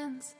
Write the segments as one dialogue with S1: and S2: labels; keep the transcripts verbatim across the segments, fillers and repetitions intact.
S1: hands.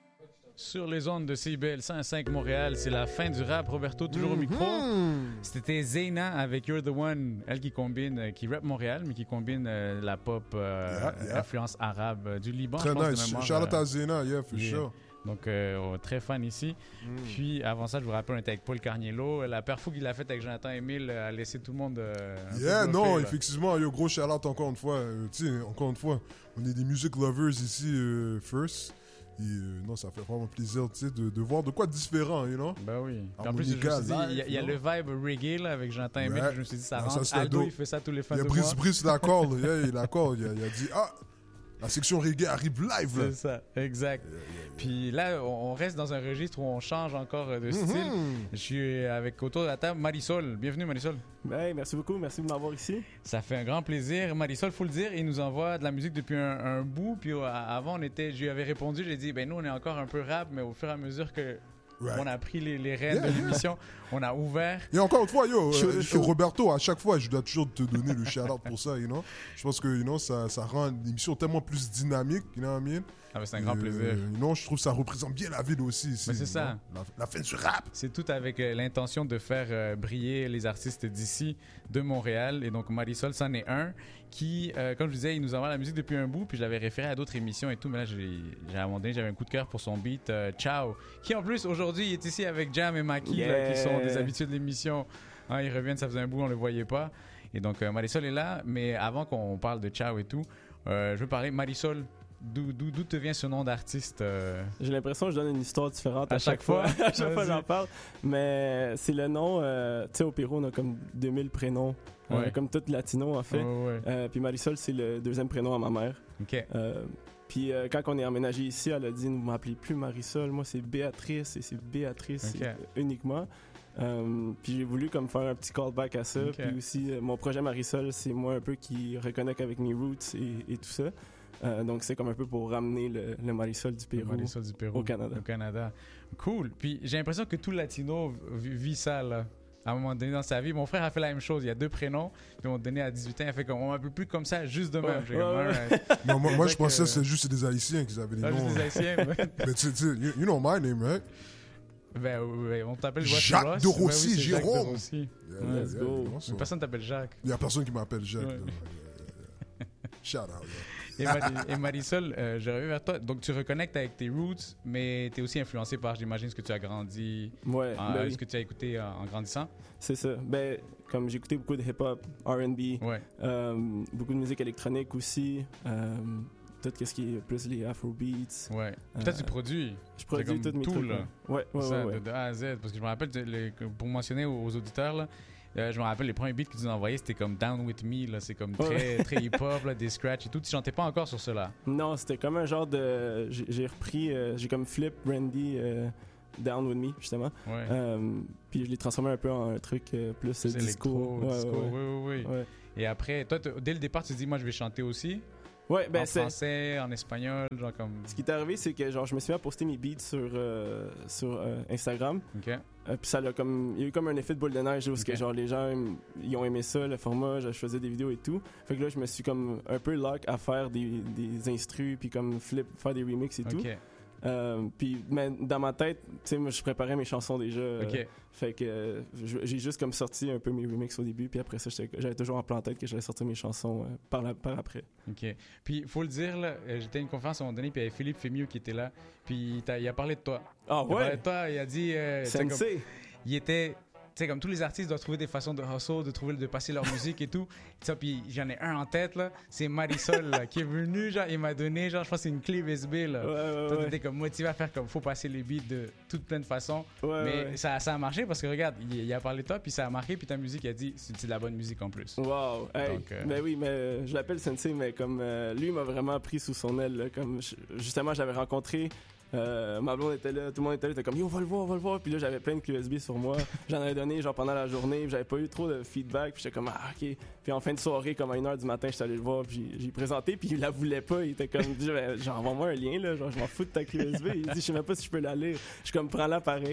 S2: Sur les ondes de C I B L cent cinq Montréal, c'est la fin du rap. Roberto, toujours mm-hmm. au micro. C'était Zeyna avec You're the One, elle qui combine, euh, qui rappe Montréal, mais qui combine euh, la pop euh, yeah, yeah. influence arabe euh, du Liban.
S3: Très nice. Shout out à Zeyna, yeah, for
S2: yeah.
S3: sure.
S2: Donc, euh, très fan ici. Mm. Puis, avant ça, je vous rappelle, on était avec Paul Carniello. La perfou qu'il a faite avec Jonathan Emile a laissé tout le monde. Euh,
S3: yeah, non, là. Effectivement, yo, gros shout out encore une fois. Euh, tu sais, encore une fois, on est des music lovers ici, euh, first. Et euh, non, ça fait vraiment plaisir, tu sais, de, de voir de quoi de différent, you know?
S2: Ben oui. En plus, je me suis dit, il y, y a le vibe reggae, là, avec Jonathan Emile. Ouais. Je me suis dit, ça rentre. Ça, Aldo, il fait ça tous les fins de mois.
S3: Il y a Brice Brice, d'accord, yeah, il est d'accord. Il, il a dit, ah! La section reggae arrive live, là.
S2: C'est ça, exact. Yeah, yeah, yeah. Puis là, on reste dans un registre où on change encore de style. Mm-hmm. Je suis avec autour de la table Marisol. Bienvenue, Marisol.
S4: Hey, merci beaucoup, merci de m'avoir ici.
S2: Ça fait un grand plaisir. Marisol, faut le dire, il nous envoie de la musique depuis un, un bout. Puis avant, on était, je lui avais répondu, j'ai dit, ben nous, on est encore un peu rap, mais au fur et à mesure que right. on a pris les, les rênes yeah, de l'émission, yeah. on a ouvert.
S3: Et encore une fois, yo, show, euh, show. Roberto, à chaque fois, je dois toujours te donner le shout-out pour ça, you know. Je pense que, you know, ça, ça rend l'émission tellement plus dynamique, you know what I mean?
S2: Ah, c'est un grand euh, plaisir.
S3: Non, je trouve que ça représente bien la ville aussi.
S2: C'est, c'est ça.
S3: La, la fin du rap.
S2: C'est tout avec euh, l'intention de faire euh, briller les artistes d'ici, de Montréal. Et donc, Marisol, c'en est un qui, euh, comme je disais, il nous envoie la musique depuis un bout. Puis je l'avais référé à d'autres émissions et tout. Mais là, j'ai, j'ai, à un moment donné, j'avais un coup de cœur pour son beat, euh, Ciao. Qui, en plus, aujourd'hui, il est ici avec Jam et Maki, yeah. là, qui sont des habitués de l'émission. Hein, ils reviennent, ça faisait un bout, on ne le voyait pas. Et donc, euh, Marisol est là. Mais avant qu'on parle de Ciao et tout, euh, je veux parler Marisol. D'où, d'où, d'où te vient ce nom d'artiste euh...
S4: J'ai l'impression que je donne une histoire différente à,
S2: à chaque, chaque fois.
S4: fois. à chaque fois j'en parle. Mais c'est le nom, euh, tu sais, au Pérou, on a comme deux mille prénoms, ouais. euh, comme tout latino en fait. Ouais, ouais. Euh, puis Marisol, c'est le deuxième prénom à ma mère.
S2: OK.
S4: Euh, puis euh, quand on est emménagé ici, elle a dit, ne m'appelez plus Marisol, moi c'est Béatrice et c'est Béatrice okay. uniquement. Euh, puis j'ai voulu comme faire un petit callback à ça. Okay. Puis aussi, euh, mon projet Marisol, c'est moi un peu qui reconnecte avec mes roots et, et tout ça. Euh, donc c'est comme un peu pour ramener le, le Marisol du Pérou,
S2: Marisol du Pérou
S4: au Canada.
S2: Au Canada. Cool. Puis j'ai l'impression que tout latino vit ça là. À un moment donné dans sa vie, mon frère a fait la même chose. Il y a deux prénoms. Puis à un moment donné, à dix-huit ans, il a fait comme on m'appelle plus comme ça, juste de même.
S4: Ouais, ouais, ouais.
S2: Ouais.
S3: Non, moi, moi je pensais que c'est juste des Haïtiens qui avaient les
S2: ah,
S3: noms.
S2: Juste des Haïtiens.
S3: Mais tu sais, you, you know my name, right?
S2: Ben oui, on t'appelle
S3: Jacques
S2: Ross.
S3: de Rossi,
S2: ben oui,
S3: Jérôme.
S2: Jacques de Rossi.
S3: Yeah, yeah,
S2: Let's
S3: yeah,
S2: go.
S3: Yeah, so.
S2: Personne t'appelle Jacques.
S3: Il y a personne qui m'appelle Jacques. Ouais. Shout out.
S2: Et, Mar- et Marisol, euh, je reviens vers toi. Donc, tu reconnectes avec tes roots, mais tu es aussi influencé par, j'imagine, ce que tu as grandi,
S4: ouais,
S2: en,
S4: ben
S2: euh,
S4: oui.
S2: ce que tu as écouté en, en grandissant.
S4: C'est ça. Ben, comme j'ai écouté beaucoup de hip-hop, R and B,
S2: ouais.
S4: euh, beaucoup de musique électronique aussi, euh, tout ce qui est plus les afrobeats.
S2: Ouais. Puis toi, euh, tu produis.
S4: Je produis toutes mes
S2: tout,
S4: trucs.
S2: Là.
S4: Ouais, ouais,
S2: ça,
S4: ouais, ouais.
S2: De, de A à Z. Parce que je me rappelle, les, pour mentionner aux, aux auditeurs, là, Euh, je me rappelle, les premiers beats que tu nous envoyais, c'était comme Down With Me, là, c'est comme très, ouais. très hip-hop, là, des scratchs et tout. Tu chantais pas encore sur cela?
S4: Non, c'était comme un genre de... J'ai, j'ai repris, euh, j'ai comme flip Randy euh, Down With Me, justement.
S2: Ouais.
S4: Euh, puis je l'ai transformé un peu en un truc euh, plus
S2: c'est
S4: disco.
S2: Électro,
S4: ouais,
S2: disco.
S4: Ouais,
S2: oui, oui, oui.
S4: Ouais.
S2: Et après, toi, dès le départ, tu te dis, moi, je vais chanter aussi.
S4: Ouais, ben
S2: en
S4: c'est...
S2: français, en espagnol, genre comme...
S4: Ce qui est arrivé, c'est que genre je me suis mis à poster mes beats sur, euh, sur euh, Instagram.
S2: OK.
S4: Euh, puis ça l'a comme... Il y a eu comme un effet de boule de neige où
S2: okay.
S4: que, genre les gens, ils ont aimé ça, le format, je faisais des vidéos et tout. Fait que là, je me suis comme un peu lock à faire des, des instrus, puis comme flip, faire des remixes et
S2: okay.
S4: tout. Euh, puis mais dans ma tête, tu sais, moi je préparais mes chansons déjà.
S2: Okay.
S4: Euh, fait que euh, j'ai juste comme sorti un peu mes remixes au début, puis après ça, j'avais toujours en plan en tête que j'allais sortir mes chansons euh, par, la, par après.
S2: OK. Puis il faut le dire, là, j'étais à une conférence à un moment donné, puis il y avait Philippe Fémieux qui était là, puis il a parlé de toi.
S4: Ah
S2: il
S4: ouais?
S2: Il a parlé de toi, il a dit... Euh,
S4: Sensei!
S2: Comme, il était... Tu sais, comme tous les artistes doivent trouver des façons de hustle, de trouver, de passer leur musique et tout. Ça, puis j'en ai un en tête, là. C'est Marisol, là, qui est venu, genre, il m'a donné, genre, je pense que c'est une clé U S B, là.
S4: Ouais, ouais,
S2: Toi,
S4: ouais.
S2: t'étais comme motivé à faire comme, faut passer les beats de toutes plein de façons.
S4: Ouais,
S2: mais
S4: ouais.
S2: Ça, ça a marché parce que, regarde, il, il a parlé de toi, puis ça a marqué, puis ta musique, il a dit, c'est, c'est de la bonne musique en plus.
S4: Wow! Hey,
S2: Donc, euh...
S4: ben oui, mais je l'appelle Sensei, mais comme euh, lui m'a vraiment pris sous son aile, là, comme justement, je l'avais rencontré. Euh, ma blonde était là, tout le monde était là, était comme yo, on va le voir, on va le voir. Puis là, j'avais plein de clés U S B sur moi. J'en avais donné genre pendant la journée, j'avais pas eu trop de feedback. Puis j'étais comme ah, ok. Puis en fin de soirée, comme à une heure du matin, j'étais allé le voir, puis j'ai, j'ai présenté, puis il la voulait pas. Il était comme genre, envoie-moi un lien, là, genre, je m'en fous de ta clé U S B. Il dit, je sais même pas si je peux la lire. Je suis comme, prends-la pareil.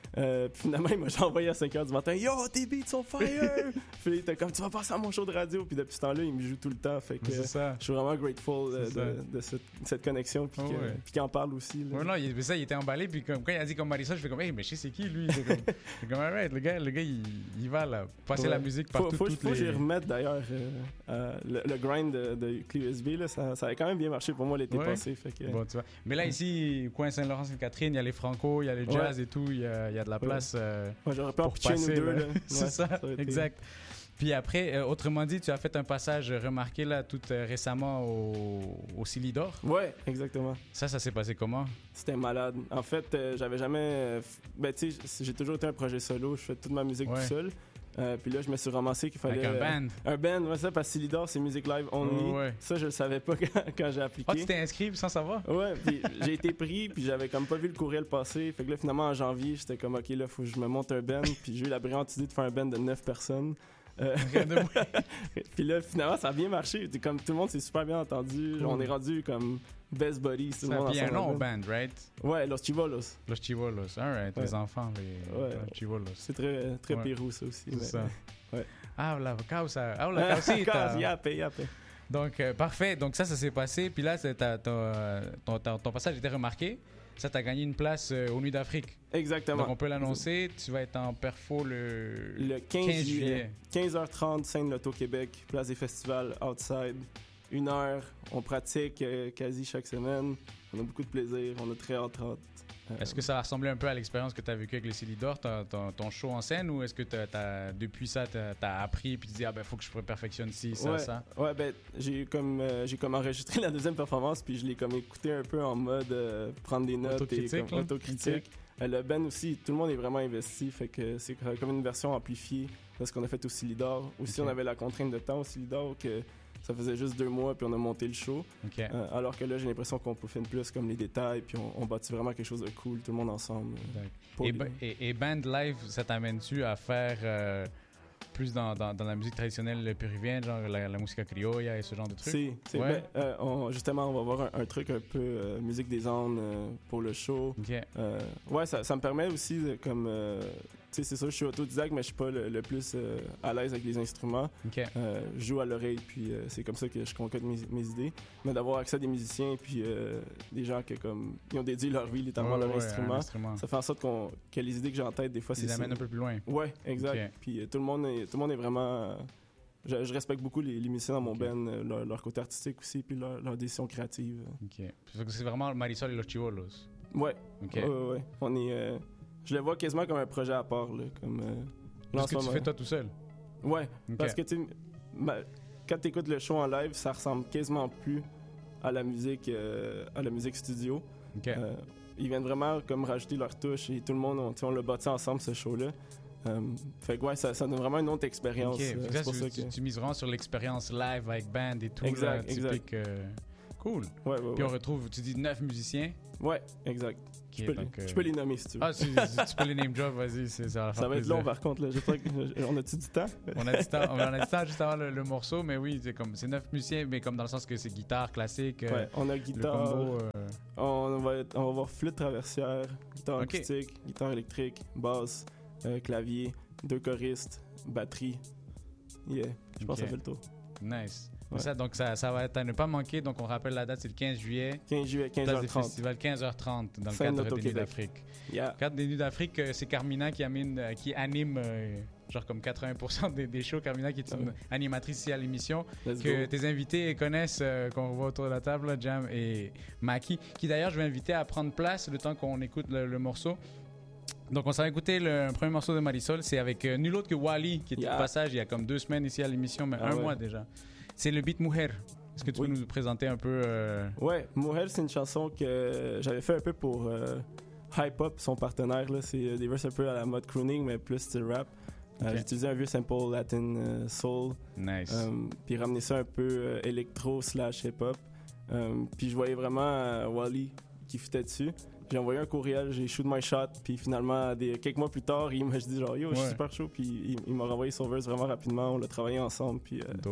S4: Euh, puis finalement, il m'a juste envoyé à cinq heures du matin. Yo, tes beats sont fire! Puis il était comme, tu vas passer à mon show de radio. Puis depuis ce temps-là, il me joue tout le temps. Fait que
S2: C'est ça.
S4: je suis vraiment grateful de,
S2: C'est ça.
S4: de, de cette, cette connexion. Puis
S2: Oh,
S4: que-
S2: ouais.
S4: puis qu'il en parle aussi. Là.
S2: Ouais, non, il, mais ça, il était emballé, puis comme, quand il a dit comme Marisol, je fais comme, hey, mais je sais c'est qui lui? C'est comme, c'est comme, alright, le gars, le gars il, il va là, passer
S4: Ouais.
S2: la musique
S4: Faut,
S2: partout.
S4: faut,
S2: toutes
S4: faut que
S2: les...
S4: j'y remette d'ailleurs euh, euh, le, le grind de, de clé U S B. Là, ça, ça avait quand même bien marché pour moi l'été
S2: Ouais.
S4: passé. Fait que,
S2: Bon, tu vois. Mais là, ici, coin Saint-Laurent-Sainte-Catherine, il y a les Franco, il y a le jazz et tout, il y a, il y a de la place euh,
S4: ouais, j'aurais pu en
S2: pour
S4: pitcher une ou
S2: passer.
S4: deux.
S2: là.
S4: Là.
S2: C'est
S4: Ouais,
S2: ça,
S4: aurait été-
S2: exact. Puis après, euh, autrement dit, tu as fait un passage remarqué là tout euh, récemment au, au Silidor.
S4: Ouais, exactement.
S2: Ça, ça s'est passé comment?
S4: C'était malade. En fait, euh, j'avais jamais. euh, f- ben, tu sais, j'ai toujours été un projet solo. Je fais toute ma musique
S2: Ouais.
S4: tout seul. Euh, puis là, je me suis ramassé qu'il fallait.
S2: Avec un band.
S4: euh, un band, ouais, ça, parce que Silidor, c'est musique live only.
S2: Ouais, ouais.
S4: Ça, je le savais pas quand, quand j'ai appliqué.
S2: Ah, tu t'es inscrit sans savoir?
S4: Ouais, puis j'ai été pris, puis j'avais comme pas vu le courriel passer. Fait que là, finalement, en janvier, j'étais comme, OK, là, faut que je me monte un band. Puis j'ai eu la brillante idée de faire un band de neuf personnes. Euh,
S2: Rien de moins.
S4: puis là, finalement, ça a bien marché. C'était comme tout le monde s'est super bien entendu.
S2: Cool.
S4: On est rendu comme best buddies. Tout le
S2: Ça
S4: monde
S2: a bien un
S4: ensemble
S2: nom au
S4: là-dedans.
S2: band, right?
S4: Ouais, Los Chivolos.
S2: Los Chivolos, alright,
S4: Ouais.
S2: les enfants, les
S4: Ouais.
S2: los Chivolos.
S4: C'est très, très
S2: Ouais.
S4: Pérou, ça aussi.
S2: C'est
S4: mais-
S2: ça.
S4: Ouais.
S2: Ah, la causa. Ah, la causita.
S4: Yape, yape.
S2: Donc, euh, parfait. Donc, ça, ça s'est passé. Puis là, c'est ta- ton, euh, ton, ton- ton passage était remarqué. Ça t'a gagné une place euh, aux Nuits d'Afrique.
S4: Exactement.
S2: Donc, on peut l'annoncer. Tu vas être en perfo le,
S4: Le quinze juillet. quinze heures trente, scène Loto Québec, place des festivals, outside. Une heure, on pratique euh, quasi chaque semaine. On a beaucoup de plaisir, on a très hâte. hâte. Euh,
S2: Est-ce que ça va ressembler un peu à l'expérience que tu as vécue avec les Silidor, ton, ton, ton show en scène, ou est-ce que t'as, t'as- depuis ça, tu as appris et tu te dis, ah ben, faut que je perfectionne ci, ça,
S4: ouais,
S2: ça?
S4: Ouais, ben, j'ai comme, euh, j'ai comme enregistré la deuxième performance, puis je l'ai comme écouté un peu en mode euh, prendre des notes
S2: Autocritique,
S4: et comme,
S2: là?
S4: autocritique. Euh, le band aussi, tout le monde est vraiment investi, fait que c'est comme une version amplifiée de ce qu'on a fait au Silidor. Aussi,
S2: Ok.
S4: on avait la contrainte de temps au Silidor, que ça faisait juste deux mois, puis on a monté le show.
S2: OK.
S4: Euh, alors que là, j'ai l'impression qu'on peaufine plus comme les détails, puis on, on bâtit vraiment quelque chose de cool, tout le monde ensemble. euh,
S2: D'accord.
S4: pour
S2: Et,
S4: les-
S2: ba- et, et band live, ça t'amène-tu à faire euh, plus dans, dans, dans la musique traditionnelle péruvienne, genre la, la musique criolla et ce genre de trucs?
S4: C'est, c'est
S2: Ouais.
S4: ben, euh, on- justement, on va voir un, un truc un peu euh, musique des Andes euh, pour le show.
S2: OK.
S4: Euh, ouais, ça, ça me permet aussi, de, comme, euh, tu sais, c'est sûr, je suis autodidacte, mais je suis pas le, le plus euh, à l'aise avec les instruments.
S2: OK.
S4: Euh, je joue à l'oreille, puis euh, c'est comme ça que je concocte mes, mes idées. Mais d'avoir accès à des musiciens, puis euh, des gens qui comme, ils ont dédié leur vie littéralement
S2: Ouais,
S4: à leur
S2: ouais,
S4: instrument,
S2: un instrument.
S4: ça fait en sorte qu'on, que les idées que j'ai en tête, des fois,
S2: Ils
S4: c'est...
S2: les amènent
S4: c'est-
S2: un peu plus loin.
S4: Ouais, exact.
S2: Ok.
S4: Puis euh, tout le monde est, tout le monde est vraiment. euh, je, je respecte beaucoup les, les musiciens dans mon
S2: Ok.
S4: band, euh, leur, leur côté artistique aussi, puis leur, leur décision créative.
S2: OK. Fait que c'est vraiment Marisol et los Chivolos.
S4: Ouais,
S2: OK.
S4: ouais, ouais, ouais. On est. euh, je le vois quasiment comme un projet à part, là, comme. euh, là, en
S2: Parce que
S4: ce
S2: tu
S4: moment.
S2: fais toi tout seul.
S4: Ouais,
S2: OK.
S4: parce que tu sais, ma- quand tu écoutes le show en live, ça ressemble quasiment plus à la musique, euh, à la musique studio.
S2: OK.
S4: Euh, ils viennent vraiment comme rajouter leur touche et tout le monde, on, tu sais, on l'a bâti ensemble ce show-là. Euh, fait que ouais, ça, ça donne vraiment une autre expérience.
S2: OK.
S4: euh,
S2: Fait que
S4: c'est
S2: là,
S4: pour
S2: tu,
S4: ça
S2: tu,
S4: que...
S2: tu mises vraiment sur l'expérience live avec band et tout.
S4: Exact,
S2: là,
S4: exact.
S2: typique, euh, Cool.
S4: Ouais, ouais,
S2: Puis on
S4: ouais.
S2: retrouve, tu dis neuf musiciens.
S4: Ouais, exact.
S2: Ok,
S4: je, peux
S2: donc,
S4: les,
S2: euh,
S4: je peux les nommer si tu veux.
S2: Ah, tu, tu peux les name drop, vas-y, c'est, ça va faire
S4: ça va être
S2: plaisir.
S4: long par contre. Là. J'espère que- on a-tu du temps?
S2: On a du temps, on a du temps juste avant le, le morceau, mais oui, c'est comme c'est neuf musiciens, mais comme dans le sens que c'est guitare classique, euh,
S4: Ouais, on a
S2: le
S4: guitare,
S2: combo. euh,
S4: on, va être- on va voir flûte traversière, guitare
S2: Ok.
S4: acoustique, guitare électrique, basse, euh, clavier, deux choristes, batterie. Yeah, je pense
S2: Ok.
S4: que ça fait le tour.
S2: nice.
S4: Ouais.
S2: Ça, donc ça, ça va être à ne pas manquer. Donc on rappelle la date, c'est le quinze juillet.
S4: quinze juillet, quinze
S2: Place
S4: heures
S2: des
S4: trente.
S2: festivals, quinze heures trente, dans le
S4: Scène
S2: cadre des Nuits
S4: d'Auto-Québec.
S2: d'Afrique.
S4: Yeah.
S2: Dans le cadre des Nuits d'Afrique, euh, c'est Carmina qui, amène, euh, qui anime, euh, genre comme quatre-vingts pour cent des, des shows. Carmina qui est une
S4: Ouais.
S2: animatrice ici à l'émission.
S4: Let's
S2: Que
S4: go.
S2: tes invités connaissent, euh, qu'on voit autour de la table, là, Jam et Maki, qui d'ailleurs je vais inviter à prendre place le temps qu'on écoute le, le morceau. Donc on s'est écouté le un premier morceau de Marisol, c'est avec euh, nul autre que Wally, qui était
S4: Yeah.
S2: de passage il y a comme deux semaines ici à l'émission, mais
S4: Ah
S2: un
S4: ouais.
S2: mois déjà. C'est le beat Mujer. Est-ce que tu
S4: Oui.
S2: peux nous présenter un peu euh,
S4: Ouais, Mujer, c'est une chanson que j'avais fait un peu pour euh, Hype Up, son partenaire. Là. C'est euh, des verses un peu à la mode crooning, mais plus style rap. Euh,
S2: Ok.
S4: J'ai utilisé un vieux sample Latin euh, Soul,
S2: Nice.
S4: euh, puis ramener ça un peu euh, électro slash hip-hop. Euh, puis je voyais vraiment euh, Wally qui fitait dessus. J'ai envoyé un courriel, j'ai shoot my shot, puis finalement, des, quelques mois plus tard, il m'a dit genre yo, je suis
S2: Ouais.
S4: super chaud, puis il, il m'a renvoyé son verse vraiment rapidement, on l'a travaillé ensemble, puis euh,
S2: Dope.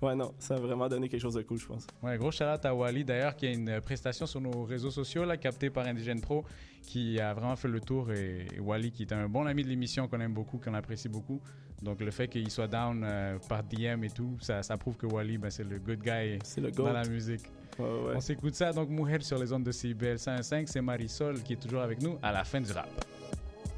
S4: ouais, non, ça a vraiment donné quelque chose de cool, je pense.
S2: Ouais, gros shout-out à Wally, d'ailleurs, qui a une prestation sur nos réseaux sociaux, là, captée par Indigène Pro, qui a vraiment fait le tour. Et, et Wally, qui est un bon ami de l'émission, qu'on aime beaucoup, qu'on apprécie beaucoup. Donc, le fait qu'il soit down euh, par D M et tout, ça, ça prouve que Wally, ben, c'est le good guy
S4: C'est le
S2: dans
S4: goat.
S2: la musique.
S4: Ouais, ouais.
S2: On s'écoute ça, donc Mouhed sur les ondes de C I B L cent cinq, c'est Marisol qui est toujours avec nous à la fin du rap.